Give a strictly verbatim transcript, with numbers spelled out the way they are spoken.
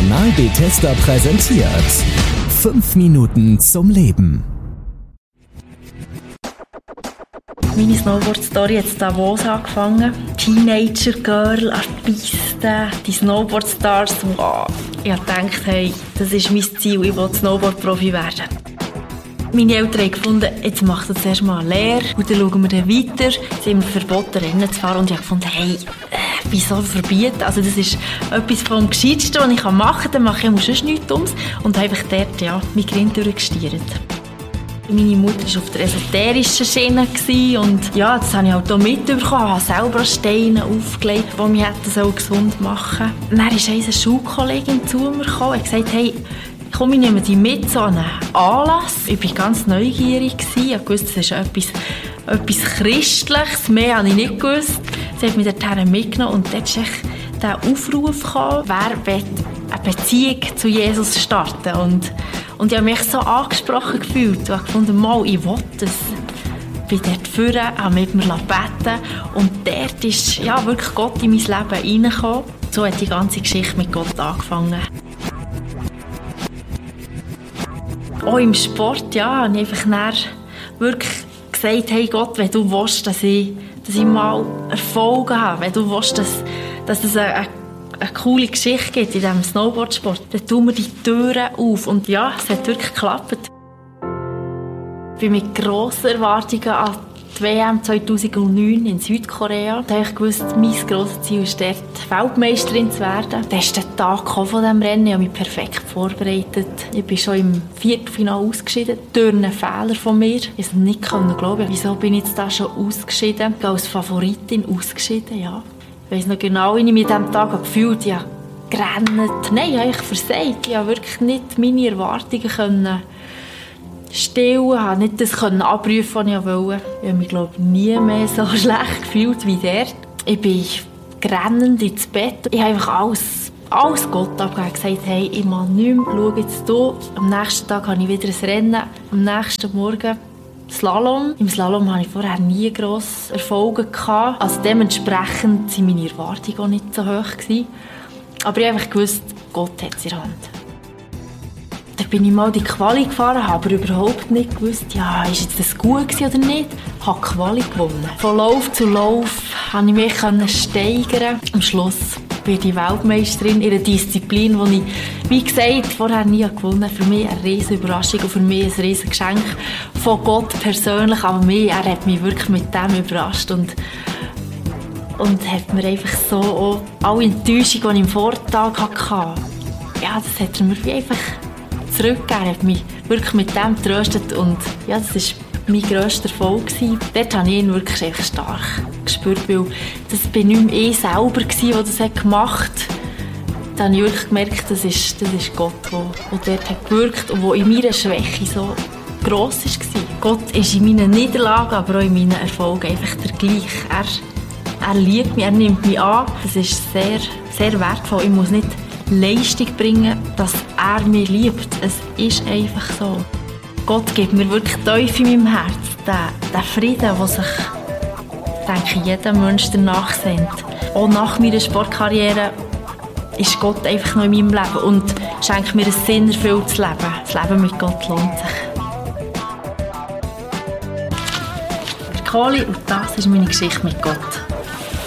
Kanal Bethesda präsentiert fünf Minuten zum Leben. Meine Snowboard-Story hat in Davos angefangen. Teenager-Girl an der Piste, die Snowboard-Stars. Wow. Ich dachte, hey, das ist mein Ziel, ich will Snowboard-Profi werden. Meine Eltern haben gefunden, jetzt macht er zuerst mal eine Lehre und dann schauen wir dann weiter. Sie haben mir verboten, Rennen zu fahren und ich habe gefunden, hey, äh, wieso verbieten? Also das ist etwas vom Gescheitsten, was ich machen kann. Dann mache ich sonst nichts Dummes. Und habe einfach dort, ja, mein Grind durchgestiert. Meine Mutter war auf der esoterischen Schiene und ja, das habe ich auch hier mitbekommen. Ich habe selber Steine aufgelegt, die mich so gesund machen hätten. Dann kam eine Schulkollegin zu mir gekommen und gesagt, hey, komm, ich nehme dich mit zu einem Anlass. Ich war ganz neugierig. Ich wusste, das ist etwas, etwas Christliches. Mehr habe ich nicht gewusst. Sie hat mich dorthin mitgenommen und dort kam der Aufruf gekommen, wer will eine Beziehung zu Jesus starten. Und, und ich habe mich so angesprochen gefühlt. Ich habe gefunden, mal, ich will das. Ich bin dort vorne, habe mit mir beten und dort ist ja, wirklich Gott in mein Leben reingekommen. So hat die ganze Geschichte mit Gott angefangen. Auch im Sport, ja, habe ich einfach wirklich gesagt, hey Gott, wenn du willst, dass ich, dass ich mal Erfolg habe, wenn du willst, dass, dass es eine, eine coole Geschichte gibt in diesem Snowboardsport, dann tun wir die Türen auf. Und ja, es hat wirklich geklappt. Ich bin mit grossen Erwartungen an die W M zweitausendneun in Südkorea. Da habe ich gewusst, mein grosses Ziel ist dort, Weltmeisterin zu werden. Der ist der Tag von diesem Rennen. Ich habe mich perfekt vorbereitet. Ich bin schon im Viertelfinale ausgeschieden. Durch einen Fehler von mir. Ich konnte es nicht glauben. Wieso bin ich jetzt da schon ausgeschieden? Ich bin als Favoritin ausgeschieden, ja. Ich weiss noch genau, wie ich mich an diesem Tag gefühlt habe. Ich habe gerannt. Nein, ich habe versagt. Ich konnte wirklich nicht meine Erwartungen können stillen, ich konnte nicht das abrufen, was ich wollte. Ich habe mich, glaube ich, nie mehr so schlecht gefühlt wie dort. Ich bin rennend ins Bett. Ich habe einfach alles, alles Gott abgegeben und gesagt, hey, ich mache nichts mehr, schau jetzt hier. Am nächsten Tag habe ich wieder ein Rennen. Am nächsten Morgen Slalom. Im Slalom hatte ich vorher nie grosse Erfolge gehabt. Also dementsprechend waren meine Erwartungen auch nicht so hoch gewesen. Aber ich habe einfach gewusst, Gott hat es in der Hand. Da bin ich mal die Quali gefahren, habe aber überhaupt nicht gewusst, ja, ist jetzt das gut gewesen oder nicht. Ich habe die Quali gewonnen. Von Lauf zu Lauf konnte ich mich steigern. Am Schluss bin ich Weltmeisterin in einer Disziplin, die ich, wie gesagt, vorher nie gewonnen habe. Für mich eine riesige Überraschung und für mich ein riesiges Geschenk von Gott persönlich. Aber mich, er hat mich wirklich mit dem überrascht und, und hat mir einfach so auch alle Enttäuschungen, die ich im Vortag hatte, ja, das hat er mir wie einfach zurückgegeben. Er hat mich wirklich mit dem getröstet und ja, das war mein grösster Erfolg gewesen. Dort habe ich ihn wirklich einfach stark gespürt, weil das bin nicht mehr ich selber gewesen, der das gemacht hat. Da habe ich wirklich gemerkt, das ist, das ist Gott, der, der dort hat gewirkt und der in meiner Schwäche so gross war. Gott ist in meinen Niederlagen, aber auch in meinen Erfolgen einfach der gleiche. Er, er liebt mich, er nimmt mich an. Das ist sehr, sehr wertvoll. Ich muss nicht Leistung bringen, dass er mich liebt. Es ist einfach so. Gott gibt mir wirklich tief in meinem Herz den, den Frieden, der sich, denke ich, jeder Mensch danach sehnt. Auch nach meiner Sportkarriere ist Gott einfach noch in meinem Leben und schenkt mir ein sinnerfülltes Leben. Das Leben mit Gott lohnt sich. Ich bin Kohli und das ist meine Geschichte mit Gott.